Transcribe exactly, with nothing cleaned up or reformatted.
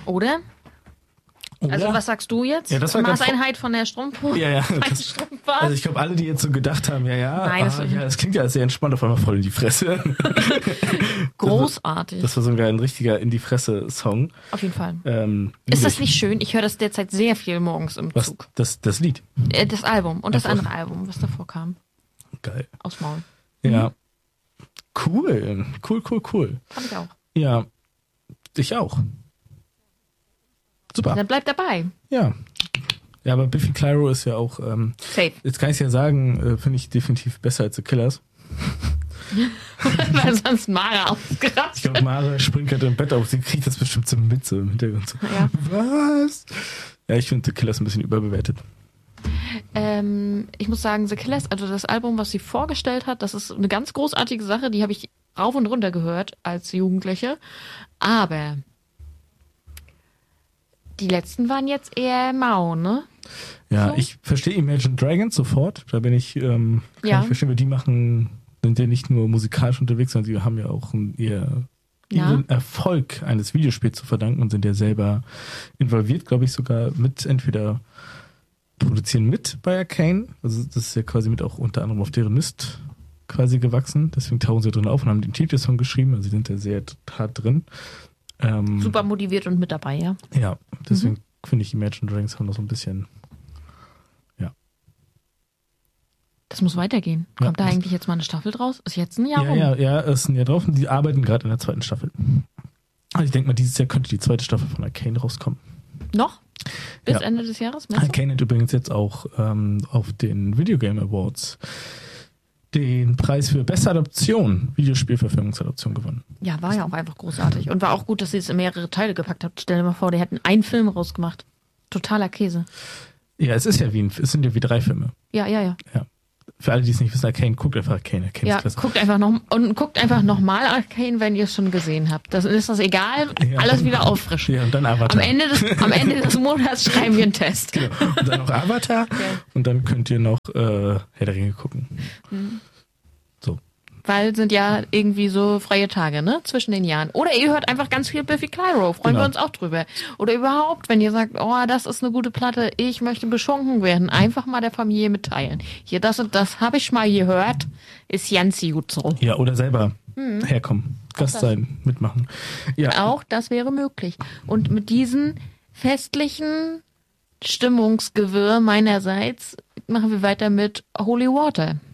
Oder? Oder? Also was sagst du jetzt? Ja, das war grad Maßeinheit von der Strumpf. Ja, ja. Das, Strumpfbart? also ich glaube, alle, die jetzt so gedacht haben, ja, ja, Nein, das, ah, ja, das klingt ja sehr entspannt, auf einmal voll in die Fresse. Großartig. Das war sogar ein richtiger in die Fresse-Song. Auf jeden Fall. Ähm, Ist das nicht schön? Ich höre das derzeit sehr viel morgens im was, Zug. Das, das Lied. Äh, Das Album und das Einfach. andere Album, was davor kam. Geil. Aus Maul. Ja. Cool. Cool, cool, cool. Fand ich auch. Ja. Ich auch. Super. Dann bleib dabei. Ja. Ja, aber Biffy Clyro ist ja auch, ähm, Safe. jetzt kann ich ja sagen, äh, finde ich definitiv besser als The Killers. Weil sonst Mara Ich ausgerastet. glaube, Mara springt gerade im Bett auf, sie kriegt das bestimmt so mit, so im Hintergrund. So. Ja. Was? Ja, ich finde The Killers ein bisschen überbewertet. Ähm, ich muss sagen, The Killers, also das Album, was sie vorgestellt hat, das ist eine ganz großartige Sache, die habe ich rauf und runter gehört als Jugendliche. Aber die letzten waren jetzt eher mau, ne? Ja, So? ich verstehe Imagine Dragons sofort. Da bin ich, ähm, kann Ja. ich verstehen, weil die machen, sind ja nicht nur musikalisch unterwegs, sondern sie haben ja auch ein, ihr Ja. ihren Erfolg eines Videospiels zu verdanken und sind ja selber involviert, glaube ich, sogar mit, entweder produzieren mit bei Arcane, also das ist ja quasi mit auch unter anderem auf deren Mist quasi gewachsen, deswegen tauchen sie drin auf und haben den Titelsong geschrieben, also sie sind da sehr hart drin. Ähm, Super motiviert und mit dabei, ja. Ja, deswegen Mhm. finde ich Imagine Dragons haben noch so ein bisschen, Das muss weitergehen. Ja. Kommt da eigentlich jetzt mal eine Staffel draus? Ist jetzt ein Jahr ja, rum? ja, ja, es ist ein Jahr drauf und die arbeiten gerade in der zweiten Staffel. Also ich denke mal, dieses Jahr könnte die zweite Staffel von Arcane rauskommen. Noch? Bis Ja. Ende des Jahres? meinst du? Arcane hat übrigens jetzt auch ähm, auf den Video Game Awards den Preis für beste Adaption, Videospielverfilmungsadaption gewonnen. Ja, war ja auch einfach großartig. Und war auch gut, dass sie es in mehrere Teile gepackt habt. Stell dir mal vor, die hätten einen Film rausgemacht. Totaler Käse. Ja, es ist ja wie ein, es sind ja wie drei Filme. Ja, ja, ja. Ja. Für alle, die es nicht wissen, Arcane, guckt einfach Arcane. Arcane Ja, ist klasse. guckt einfach noch und guckt einfach nochmal Arcane, wenn ihr es schon gesehen habt. Das ist das egal, Ja. alles wieder auffrischen. Ja, und dann Avatar. Am Ende des, am Ende des Monats schreiben wir einen Test. Genau. Und dann noch Avatar. Und dann könnt ihr noch äh, Herr der Ringe gucken. So. Weil sind ja irgendwie so freie Tage, ne? Zwischen den Jahren. Oder ihr hört einfach ganz viel Biffy Clyro. Freuen Genau. wir uns auch drüber. Oder überhaupt, wenn ihr sagt, oh, das ist eine gute Platte, ich möchte beschunken werden, einfach mal der Familie mitteilen. Hier, das und das habe ich mal gehört, ist ganz gut so. Ja, oder selber herkommen. Gast das. sein, mitmachen. Ja. Auch das wäre möglich. Und mit diesen festlichen Stimmungsgewirr meinerseits machen wir weiter mit Holy Water.